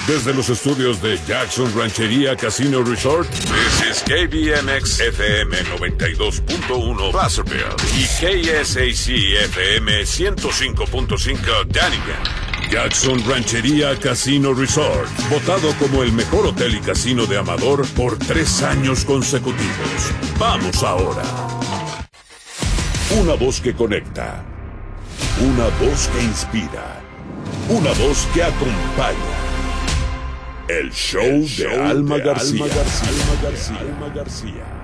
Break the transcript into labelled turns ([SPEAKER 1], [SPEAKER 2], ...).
[SPEAKER 1] Desde los estudios de Jackson Ranchería Casino Resort, this is KBMX FM 92.1 Placerville y KSAC FM 105.5 Dunnigan. Jackson Ranchería Casino Resort, votado como el mejor hotel y casino de Amador por 3 años consecutivos. Vamos ahora. Una voz que conecta, una voz que inspira, una voz que acompaña. El show de Alma García.